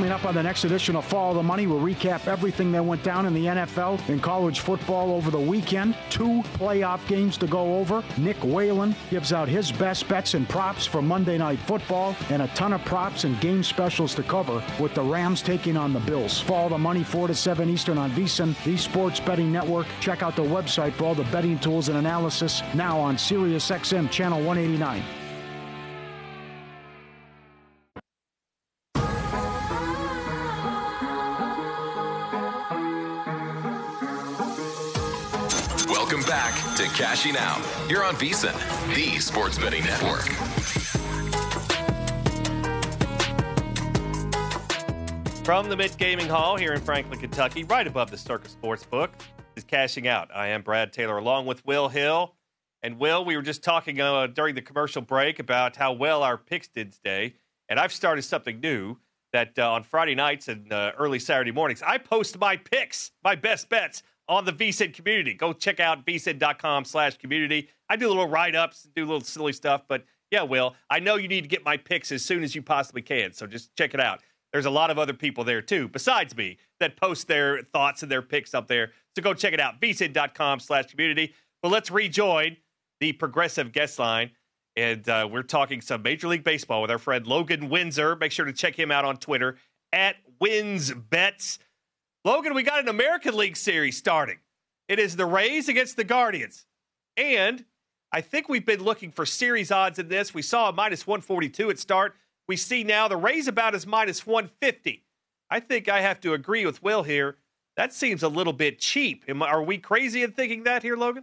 Coming up on the next edition of Follow the Money, we'll recap everything that went down in the NFL and college football over the weekend. 2 playoff games to go over. Nick Whalen gives out his best bets and props for Monday Night Football, and a ton of props and game specials to cover with the Rams taking on the Bills. Follow the Money 4 to 7 Eastern on VSiN, the Sports Betting Network. Check out the website for all the betting tools and analysis, now on SiriusXM Channel 189. Welcome back to Cashing Out. You're on VSiN, the Sports Betting Network. From the Mitt Gaming Hall here in Franklin, Kentucky, right above the Circus Sportsbook, is Cashing Out. I am Brad Taylor along with Will Hill. And Will, we were just talking during the commercial break about how well our picks did today. And I've started something new that on Friday nights and early Saturday mornings, I post my picks, my best bets, on the VSiN community. Go check out vsin.com/community. I do little write-ups, do a little silly stuff. But yeah, Will, I know you need to get my picks as soon as you possibly can. So just check it out. There's a lot of other people there, too, besides me, that post their thoughts and their picks up there. So go check it out, vsin.com/community. But let's rejoin the Progressive guest line. And we're talking some Major League Baseball with our friend Logan Windsor. Make sure to check him out on Twitter, @WinsBets. Logan, we got an American League series starting. It is the Rays against the Guardians. And I think we've been looking for series odds in this. We saw a -142 at start. We see now the Rays about as -150. I think I have to agree with Will here. That seems a little bit cheap. Are we crazy in thinking that here, Logan?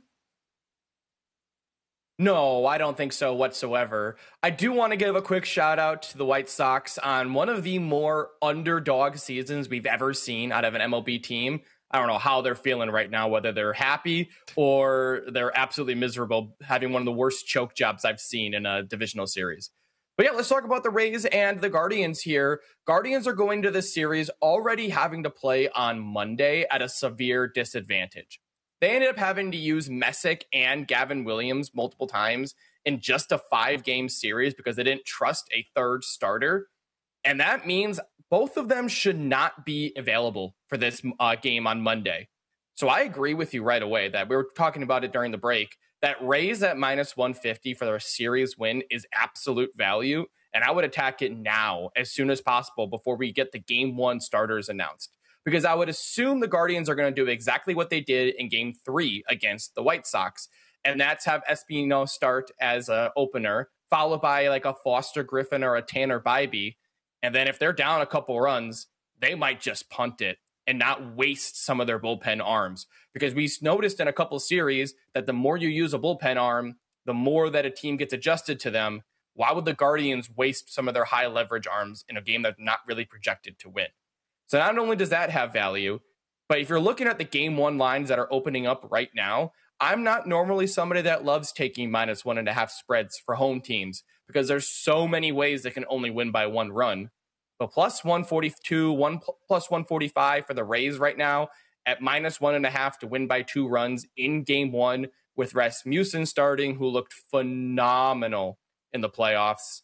No, I don't think so whatsoever. I do want to give a quick shout out to the White Sox on one of the more underdog seasons we've ever seen out of an MLB team. I don't know how they're feeling right now, whether they're happy or they're absolutely miserable, having one of the worst choke jobs I've seen in a divisional series. But yeah, let's talk about the Rays and the Guardians here. Guardians are going to this series already having to play on Monday at a severe disadvantage. They ended up having to use Messick and Gavin Williams multiple times in just a 5-game series because they didn't trust a third starter. And that means both of them should not be available for this game on Monday. So I agree with you right away that we were talking about it during the break, that Rays at -150 for their series win is absolute value. And I would attack it now as soon as possible before we get the game 1 starters announced. Because I would assume the Guardians are going to do exactly what they did in game 3 against the White Sox. And that's have Espino start as an opener, followed by like a Foster Griffin or a Tanner Bybee. And then if they're down a couple runs, they might just punt it and not waste some of their bullpen arms. Because we noticed in a couple series that the more you use a bullpen arm, the more that a team gets adjusted to them. Why would the Guardians waste some of their high leverage arms in a game that's not really projected to win? So not only does that have value, but if you're looking at the game 1 lines that are opening up right now, I'm not normally somebody that loves taking -1.5 spreads for home teams because there's so many ways they can only win by 1 run. But +142, +145 for the Rays right now at -1.5 to win by 2 runs in game 1 with Rasmussen starting, who looked phenomenal in the playoffs.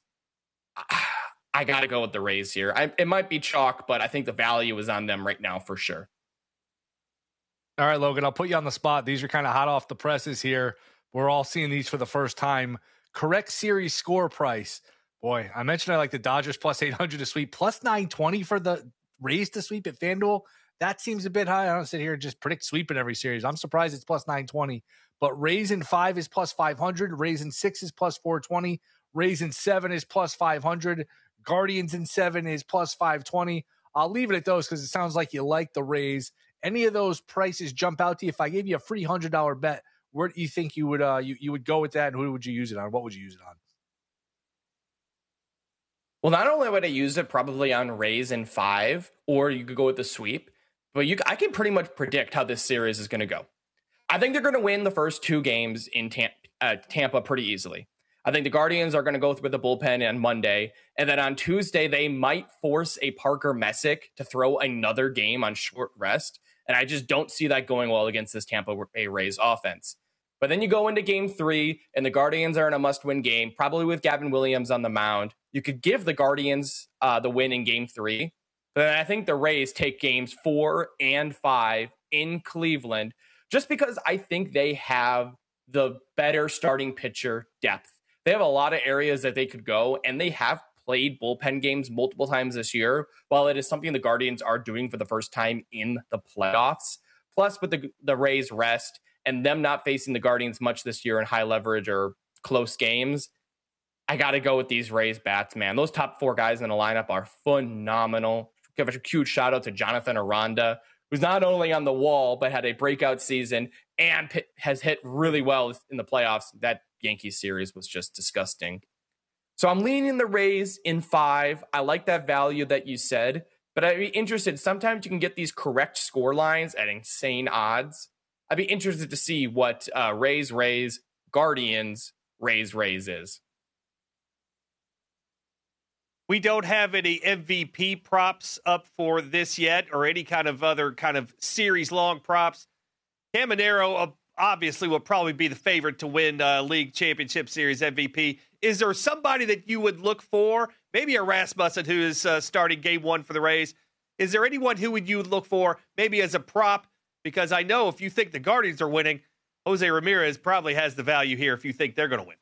I got to go with the Rays here. It might be chalk, but I think the value is on them right now for sure. All right, Logan, I'll put you on the spot. These are kind of hot off the presses here. We're all seeing these for the first time. Correct series score price. Boy, I mentioned I like the Dodgers +800 to sweep, +920 for the Rays to sweep at FanDuel. That seems a bit high. I don't sit here and just predict sweeping every series. I'm surprised it's +920. But Rays in 5 is +500. Rays in 6 is +420. Rays in 7 is +500. Guardians in 7 is +520. I'll leave it at those because it sounds like you like the Rays. Any of those prices jump out to you? If I gave you a free $100 bet, where do you think you would you would go with that, and who would you use it on? What would you use it on? Well, not only would I use it probably on Rays in 5, or you could go with the sweep, but I can pretty much predict how this series is going to go. I think they're going to win the first 2 games in Tampa pretty easily. I think the Guardians are going to go with the bullpen on Monday, and then on Tuesday, they might force a Parker Messick to throw another game on short rest, and I just don't see that going well against this Tampa Bay Rays offense. But then you go into game 3, and the Guardians are in a must-win game, probably with Gavin Williams on the mound. You could give the Guardians the win in game 3, But I think the Rays take games 4 and 5 in Cleveland just because I think they have the better starting pitcher depth. They have a lot of areas that they could go, and they have played bullpen games multiple times this year, while it is something the Guardians are doing for the first time in the playoffs. Plus, with the Rays rest and them not facing the Guardians much this year in high leverage or close games, I got to go with these Rays bats, man. Those top 4 guys in the lineup are phenomenal. Give a huge shout out to Jonathan Aranda, who's not only on the wall, but had a breakout season and has hit really well in the playoffs. That Yankees series was just disgusting. So I'm leaning the Rays in 5. I like that value that you said, but I'd be interested. Sometimes you can get these correct score lines at insane odds. I'd be interested to see what Rays, Guardians, Rays is. We don't have any MVP props up for this yet, or any kind of other kind of series-long props. Caminero obviously will probably be the favorite to win League Championship Series MVP. Is there somebody that you would look for? Maybe a Rasmussen, who is starting Game 1 for the Rays. Is there anyone who you would look for, maybe as a prop? Because I know if you think the Guardians are winning, Jose Ramirez probably has the value here if you think they're going to win.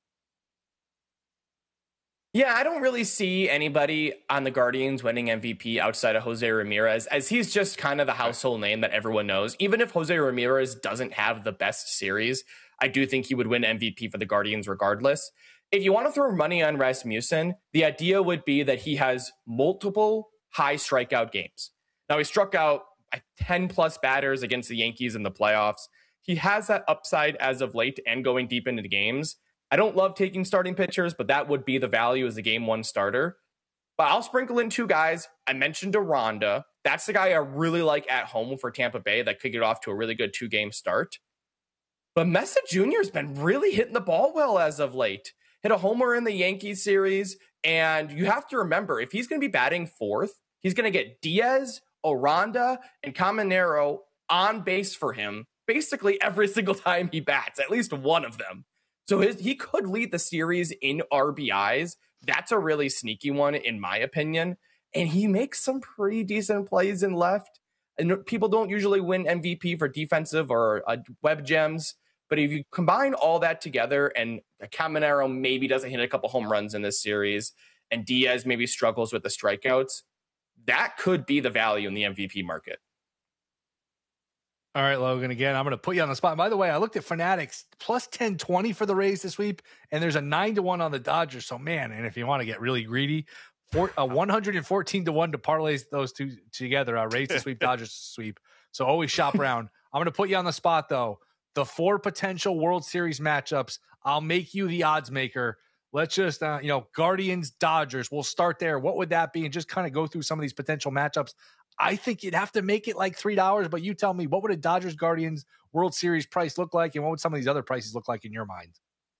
Yeah, I don't really see anybody on the Guardians winning MVP outside of Jose Ramirez, as he's just kind of the household name that everyone knows. Even if Jose Ramirez doesn't have the best series, I do think he would win MVP for the Guardians regardless. If you want to throw money on Rasmussen, the idea would be that he has multiple high strikeout games. Now, he struck out 10-plus batters against the Yankees in the playoffs. He has that upside as of late and going deep into the games. I don't love taking starting pitchers, but that would be the value as a Game 1 starter. But I'll sprinkle in 2 guys. I mentioned Aranda. That's the guy I really like at home for Tampa Bay that could get off to a really good 2-game start. But Mesa Jr. has been really hitting the ball well as of late. Hit a homer in the Yankees series. And you have to remember, if he's going to be batting 4th, he's going to get Diaz, Aranda, and Caminero on base for him basically every single time he bats, at least one of them. So he could lead the series in RBIs. That's a really sneaky one, in my opinion. And he makes some pretty decent plays in left. And people don't usually win MVP for defensive or web gems. But if you combine all that together, and Caminero maybe doesn't hit a couple home runs in this series, and Diaz maybe struggles with the strikeouts, that could be the value in the MVP market. All right, Logan, again, I'm going to put you on the spot. By the way, I looked at Fanatics, plus 1020 for the Rays this week, and there's a 9-1 on the Dodgers. So, man, and if you want to get really greedy, 114-1 to parlay those two together. Rays to sweep, Dodgers to sweep. So always shop around. I'm going to put you on the spot, though. The 4 potential World Series matchups, I'll make you the odds maker. Let's just, Guardians, Dodgers, we'll start there. What would that be? And just kind of go through some of these potential matchups. I think you'd have to make it like $3, but you tell me, what would a Dodgers Guardians World Series price look like, and what would some of these other prices look like in your mind?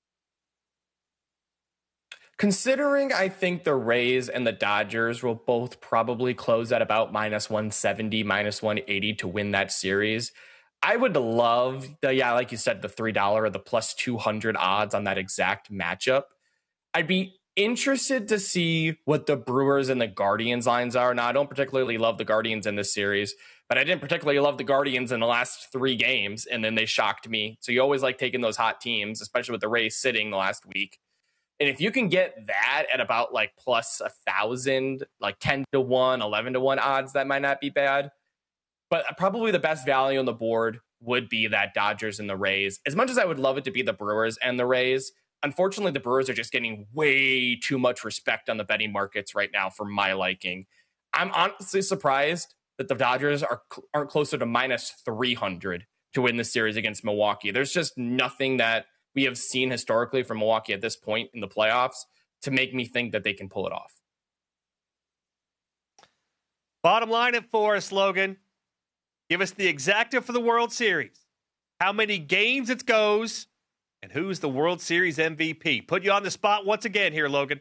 Considering I think the Rays and the Dodgers will both probably close at about -170, -180 to win that series, I would love like you said, the $3 or the plus 200 odds on that exact matchup. I'd be interested to see what the Brewers and the Guardians lines are. Now, I don't particularly love the Guardians in this series, but I didn't particularly love the Guardians in the last 3 games, and then they shocked me. So you always like taking those hot teams, especially with the Rays sitting the last week. And if you can get that at about like plus 1,000, like 10-1, 11-1 odds, that might not be bad. But probably the best value on the board would be that Dodgers and the Rays. As much as I would love it to be the Brewers and the Rays, unfortunately, the Brewers are just getting way too much respect on the betting markets right now for my liking. I'm honestly surprised that the Dodgers aren't closer to -300 to win the series against Milwaukee. There's just nothing that we have seen historically from Milwaukee at this point in the playoffs to make me think that they can pull it off. Bottom line it for us, Logan. Give us the exacta for the World Series. How many games it goes, and who's the World Series MVP? Put you on the spot once again here, Logan.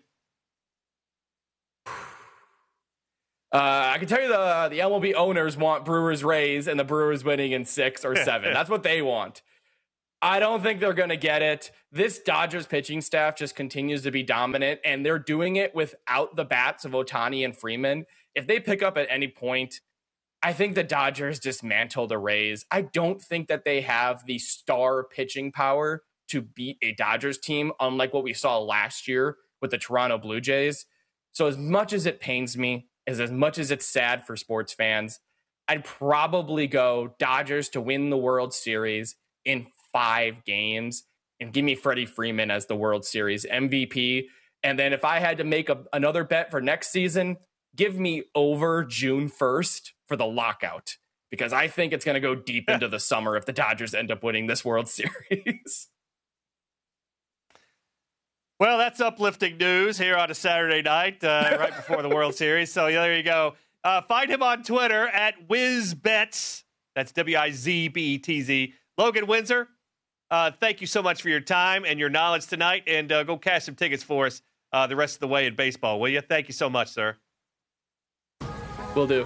I can tell you the MLB owners want Brewers Rays and the Brewers winning in 6 or 7. That's what they want. I don't think they're going to get it. This Dodgers pitching staff just continues to be dominant, and they're doing it without the bats of Ohtani and Freeman. If they pick up at any point, I think the Dodgers dismantle the Rays. I don't think that they have the star pitching power to beat a Dodgers team, unlike what we saw last year with the Toronto Blue Jays. So as much as it pains me, as much as it's sad for sports fans, I'd probably go Dodgers to win the World Series in 5 games and give me Freddie Freeman as the World Series MVP. And then if I had to make another bet for next season, give me over June 1st for the lockout, because I think it's going to go deep into the summer if the Dodgers end up winning this World Series. Well, that's uplifting news here on a Saturday night, right before the World Series. So there you go. Find him on Twitter at WizBets. That's WIZBETZ. Logan Windsor, thank you so much for your time and your knowledge tonight. And go cash some tickets for us the rest of the way in baseball, will you? Thank you so much, sir. Will do.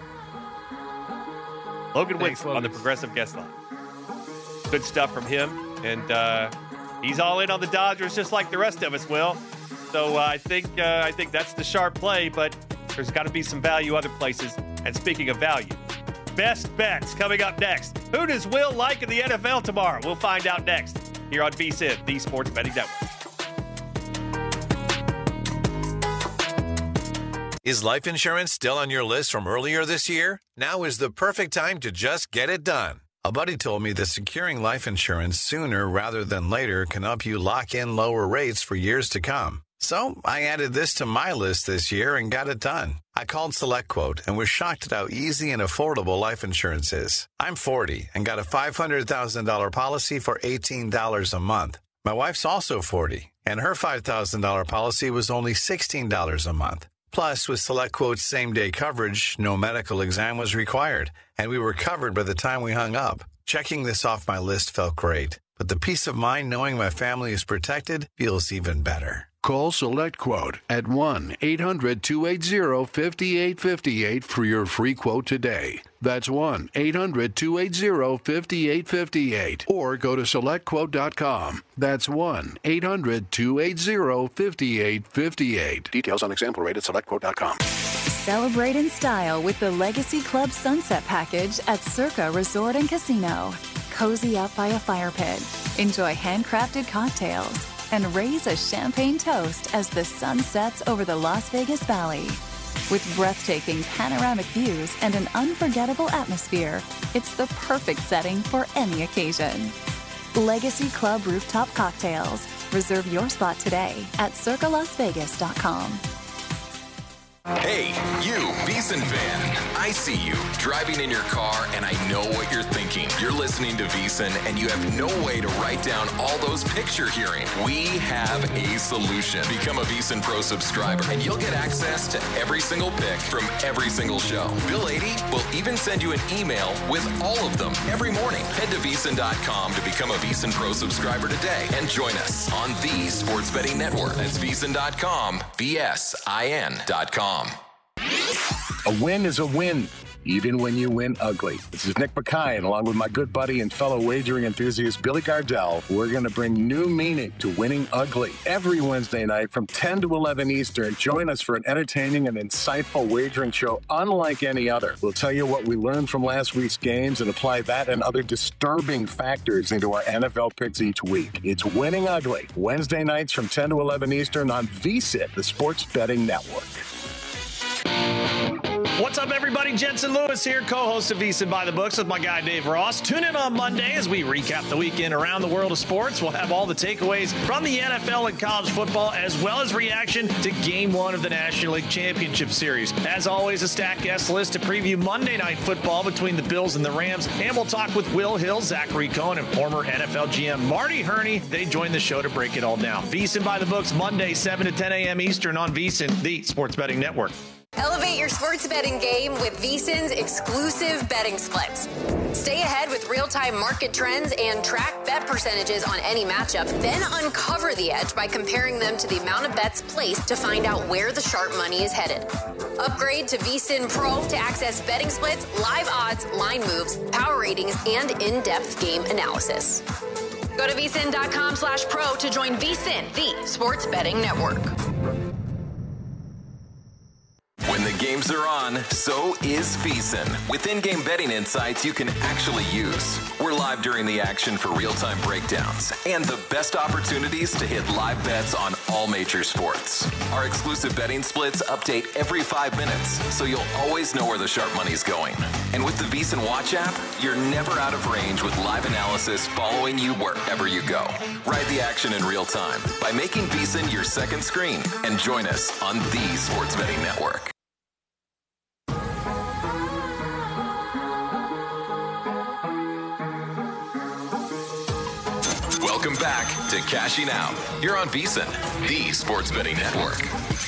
Logan Windsor on the Progressive Guest Line. Good stuff from him. And he's all in on the Dodgers just like the rest of us will. So I think that's the sharp play, but there's got to be some value other places. And speaking of value, best bets coming up next. Who does Will like in the NFL tomorrow? We'll find out next here on VSiN, the Sports Betting Network. Is life insurance still on your list from earlier this year? Now is the perfect time to just get it done. A buddy told me that securing life insurance sooner rather than later can help you lock in lower rates for years to come. So I added this to my list this year and got it done. I called SelectQuote and was shocked at how easy and affordable life insurance is. I'm 40 and got a $500,000 policy for $18 a month. My wife's also 40, and her $5,000 policy was only $16 a month. Plus, with SelectQuote's same-day coverage, no medical exam was required, and we were covered by the time we hung up. Checking this off my list felt great, but the peace of mind knowing my family is protected feels even better. Call SelectQuote at 1-800-280-5858 for your free quote today. That's 1-800-280-5858. Or go to SelectQuote.com. That's 1-800-280-5858. Details on example rate at SelectQuote.com. Celebrate in style with the Legacy Club Sunset Package at Circa Resort and Casino. Cozy up by a fire pit. Enjoy handcrafted cocktails. And raise a champagne toast as the sun sets over the Las Vegas Valley. With breathtaking panoramic views and an unforgettable atmosphere, it's the perfect setting for any occasion. Legacy Club Rooftop Cocktails. Reserve your spot today at circalasvegas.com. Hey, you, VSiN fan. I see you driving in your car, and I know what you're thinking. You're listening to VSiN, and you have no way to write down all those picks you're hearing. We have a solution. Become a VSiN Pro subscriber, and you'll get access to every single pick from every single show. Bill 80 will even send you an email with all of them every morning. Head to VSiN.com to become a VSiN Pro subscriber today, and join us on the Sports Betting Network. That's VSiN.com, VSIN.com. A win is a win, even when you win ugly. This is Nick Mackay, and along with my good buddy and fellow wagering enthusiast Billy Gardell, we're going to bring new meaning to winning ugly. Every Wednesday night from 10 to 11 Eastern, join us for an entertaining and insightful wagering show unlike any other. We'll tell you what we learned from last week's games and apply that and other disturbing factors into our NFL picks each week. It's Winning Ugly, Wednesday nights from 10 to 11 Eastern on VSiN, the Sports Betting Network. What's up, everybody? Jensen Lewis here, co-host of VSiN by the Books with my guy Dave Ross. Tune in on Monday as we recap the weekend around the world of sports. We'll have all the takeaways from the NFL and college football, as well as reaction to Game 1 of the National League Championship Series. As always, a stacked guest list to preview Monday Night Football between the Bills and the Rams. And we'll talk with Will Hill, Zachary Cohen, and former NFL GM Marty Herney. They join the show to break it all down. VSiN by the Books, Monday, 7 to 10 a.m. Eastern on VSiN, the Sports Betting Network. Elevate your sports betting game with VSiN's exclusive betting splits. Stay ahead with real-time market trends and track bet percentages on any matchup. Then uncover the edge by comparing them to the amount of bets placed to find out where the sharp money is headed. Upgrade to VSiN Pro to access betting splits, live odds, line moves, power ratings, and in-depth game analysis. Go to vsin.com/pro to join vsin, the sports betting network. When the games are on, so is VSiN. With in-game betting insights you can actually use. We're live during the action for real-time breakdowns and the best opportunities to hit live bets on all major sports. Our exclusive betting splits update every 5 minutes, so you'll always know where the sharp money's going. And with the VSiN Watch app, you're never out of range with live analysis following you wherever you go. Ride the action in real time by making VSiN your second screen and join us on the Sports Betting Network. Welcome back to Cashing Out. You're on VSiN, the Sports Betting Network.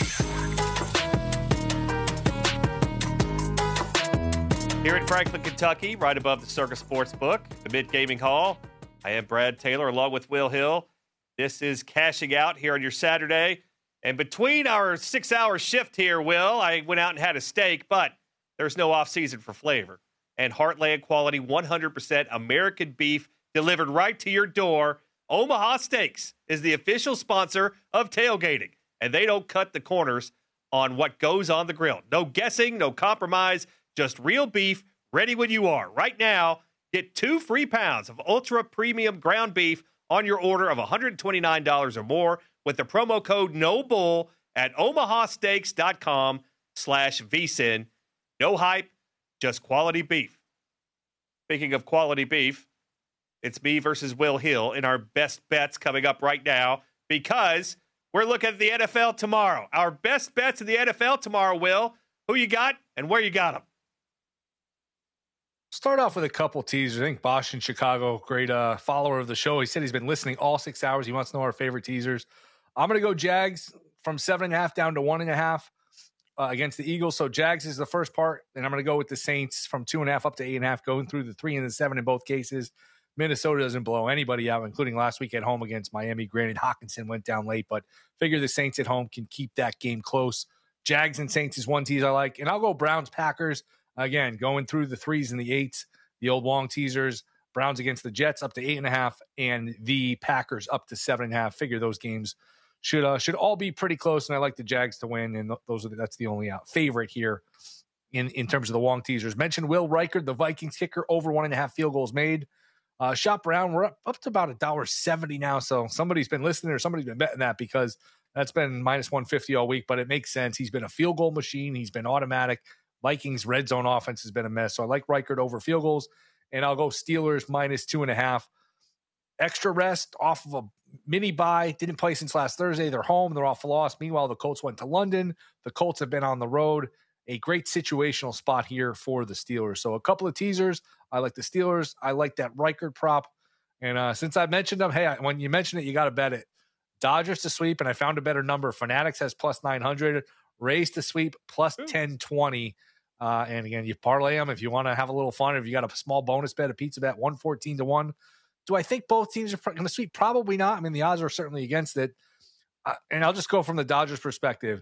Here in Franklin, Kentucky, right above the Circa Sportsbook, the Mid Gaming Hall. I am Brad Taylor along with Will Hill. This is Cashing Out here on your Saturday. And between our 6-hour shift here, Will, I went out and had a steak, but there's no off-season for flavor. And Heartland quality 100% American beef delivered right to your door. Omaha Steaks is the official sponsor of tailgating, and they don't cut the corners on what goes on the grill. No guessing, no compromise, just real beef ready when you are. Right now, get 2 free pounds of ultra premium ground beef on your order of $129 or more with the promo code NOBULL at omahasteaks.com/VSiN. No hype, just quality beef. Speaking of quality beef, it's me versus Will Hill in our best bets coming up right now because we're looking at the NFL tomorrow. Our best bets in the NFL tomorrow, Will. Who you got and where you got them? Start off with a couple teasers. I think Bosch in Chicago, great follower of the show. He said he's been listening all 6 hours. He wants to know our favorite teasers. I'm going to go Jags from 7.5 down to 1.5 against the Eagles. So Jags is the first part, and I'm going to go with the Saints from 2.5 up to 8.5, going through the 3 and the 7 in both cases. Minnesota doesn't blow anybody out, including last week at home against Miami. Granted, Hawkinson went down late, but figure the Saints at home can keep that game close. Jags and Saints is one tease I like. And I'll go Browns-Packers. Again, going through the 3s and the 8s, the old Wong teasers. Browns against the Jets up to 8.5, and the Packers up to 7.5. Figure those games should all be pretty close, and I like the Jags to win, and that's the only favorite here in terms of the Wong teasers. Mentioned Will Reichard, the Vikings kicker, over 1.5 field goals made. Shop Brown, we're up to about $1.70 now, so somebody's been listening or somebody's been betting that because that's been minus 150 all week, but it makes sense. He's been a field goal machine. He's been automatic. Vikings red zone offense has been a mess, so I like Reichard over field goals, and I'll go Steelers minus 2.5. Extra rest off of a mini bye. Didn't play since last Thursday. They're home. They're off a loss. Meanwhile, the Colts went to London. The Colts have been on the road. A great situational spot here for the Steelers. So a couple of teasers. I like the Steelers. I like that Reichard prop. And since I mentioned them, hey, when you mention it, you got to bet it. Dodgers to sweep, and I found a better number. Fanatics has plus 900. Rays to sweep plus 1020. And again, you parlay them if you want to have a little fun. If you got a small bonus bet, a pizza bet, 114-1. Do I think both teams are going to sweep? Probably not. I mean, the odds are certainly against it. And I'll just go from the Dodgers' perspective.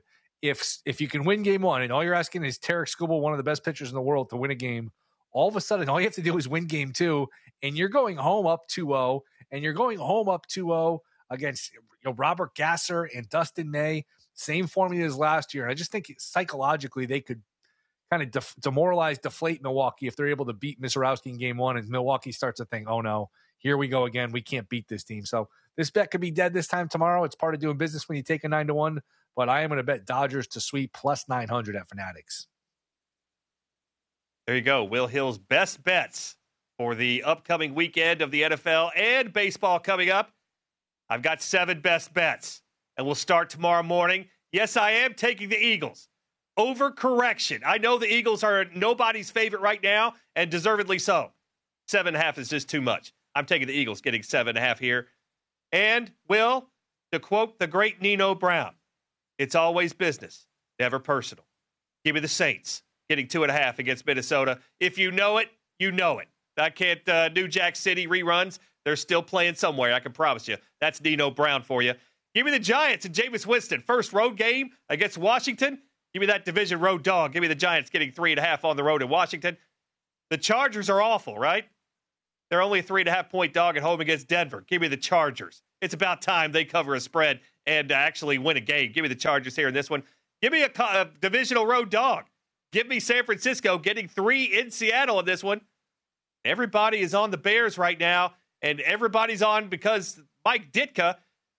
If you can win game 1, and all you're asking is Tarek Skubal, one of the best pitchers in the world, to win a game, all of a sudden, all you have to do is win game 2, and you're going home up 2-0, and you're going home up 2-0 against Robert Gasser and Dustin May. Same formula as last year. And I just think psychologically they could kind of demoralize, deflate Milwaukee if they're able to beat Misarowski in game 1, and Milwaukee starts to think, oh no, here we go again. We can't beat this team. So this bet could be dead this time tomorrow. It's part of doing business when you take a 9-1, but I am going to bet Dodgers to sweep plus 900 at Fanatics. There you go. Will Hill's best bets for the upcoming weekend of the NFL and baseball coming up. I've got 7 best bets, and we'll start tomorrow morning. Yes, I am taking the Eagles. Overcorrection. I know the Eagles are nobody's favorite right now, and deservedly so. 7.5 is just too much. I'm taking the Eagles, getting 7.5 here. And, Will, to quote the great Nino Brown, it's always business, never personal. Give me the Saints, getting 2.5 against Minnesota. If you know it, you know it. I can't New Jack City reruns. They're still playing somewhere, I can promise you. That's Nino Brown for you. Give me the Giants and Jameis Winston. First road game against Washington. Give me that division road dog. Give me the Giants getting 3.5 on the road in Washington. The Chargers are awful, right? They're only a 3.5-point dog at home against Denver. Give me the Chargers. It's about time they cover a spread and actually win a game. Give me the Chargers here in this one. Give me a divisional road dog. Give me San Francisco getting 3 in Seattle in this one. Everybody is on the Bears right now, and everybody's on because Mike Ditka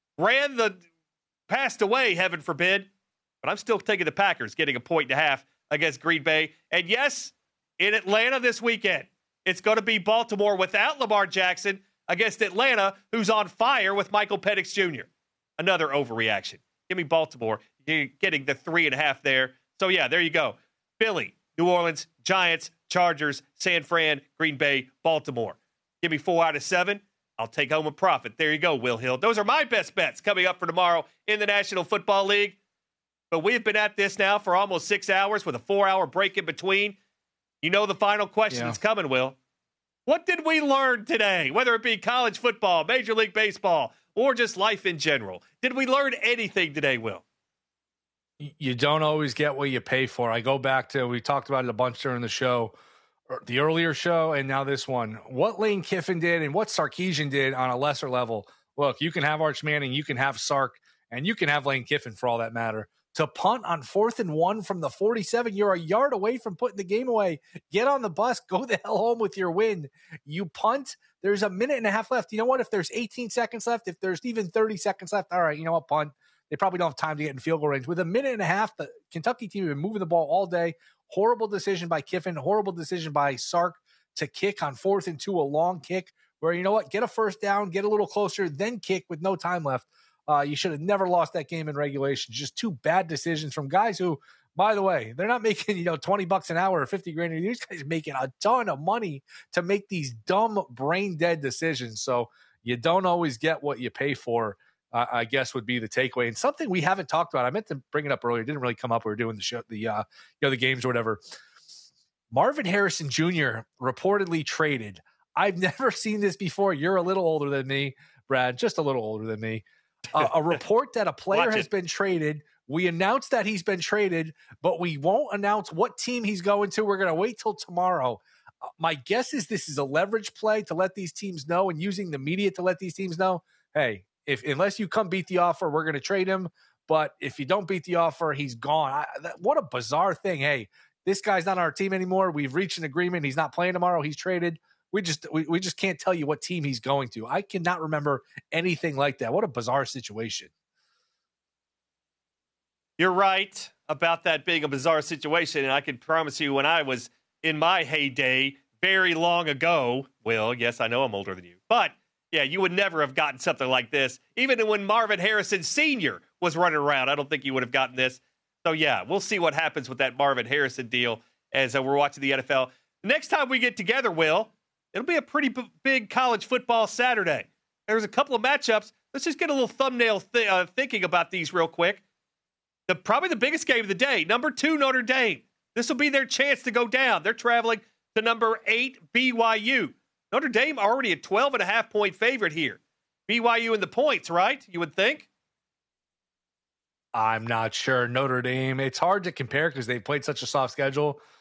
passed away, heaven forbid. But I'm still taking the Packers getting a 1.5 against Green Bay. And yes, in Atlanta this weekend, it's going to be Baltimore without Lamar Jackson against Atlanta, who's on fire with Michael Penix Jr. Another overreaction. Give me Baltimore. You're getting the 3.5 there. So, yeah, there you go. Philly, New Orleans, Giants, Chargers, San Fran, Green Bay, Baltimore. Give me 4 out of 7. I'll take home a profit. There you go, Will Hill. Those are my best bets coming up for tomorrow in the National Football League. But we've been at this now for almost 6 hours with a 4-hour break in between. You know the final question is coming, Will. What did we learn today, whether it be college football, Major League Baseball, or just life in general? Did we learn anything today, Will? You don't always get what you pay for. I go back to, we talked about it a bunch during the show, the earlier show, and now this one. What Lane Kiffin did and what Sarkisian did on a lesser level. Look, you can have Arch Manning, you can have Sark, and you can have Lane Kiffin for all that matter. To punt on 4th and 1 from the 47, you're a yard away from putting the game away. Get on the bus, go the hell home with your win. You punt, there's a minute and a half left. You know what? If there's 18 seconds left, if there's even 30 seconds left, all right, you know what, punt. They probably don't have time to get in field goal range. With a minute and a half, the Kentucky team has been moving the ball all day. Horrible decision by Kiffin. Horrible decision by Sark to kick on 4th and 2, a long kick where, you know what, get a first down, get a little closer, then kick with no time left. You should have never lost that game in regulation. Just 2 bad decisions from guys who, by the way, they're not making, $20 an hour or $50,000. These guys are making a ton of money to make these dumb, brain-dead decisions. So you don't always get what you pay for. I guess would be the takeaway. And something we haven't talked about, I meant to bring it up earlier, it didn't really come up. We were doing the show, the games or whatever. Marvin Harrison Jr. reportedly traded. I've never seen this before. You're a little older than me, Brad, just a little older than me. A report that a player has been traded. We announced that he's been traded, but we won't announce what team he's going to. We're going to wait till tomorrow. My guess is this is a leverage play to let these teams know and using the media to let these teams know, hey, unless you come beat the offer, we're going to trade him. But if you don't beat the offer, he's gone. What a bizarre thing. Hey, this guy's not on our team anymore. We've reached an agreement. He's not playing tomorrow. He's traded. We just can't tell you what team he's going to. I cannot remember anything like that. What a bizarre situation. You're right about that being a bizarre situation. And I can promise you when I was in my heyday very long ago, Will, yes, I know I'm older than you, but yeah, you would never have gotten something like this. Even when Marvin Harrison Sr. was running around, I don't think you would have gotten this. So, yeah, we'll see what happens with that Marvin Harrison deal as we're watching the NFL. Next time we get together, Will, it'll be a pretty big college football Saturday. There's a couple of matchups. Let's just get a little thumbnail thinking about these real quick. Probably the biggest game of the day, number 2, Notre Dame. This will be their chance to go down. They're traveling to number 8, BYU. Notre Dame already a 12.5-point favorite here. BYU in the points, right? You would think? I'm not sure. Notre Dame, it's hard to compare because they played such a soft schedule.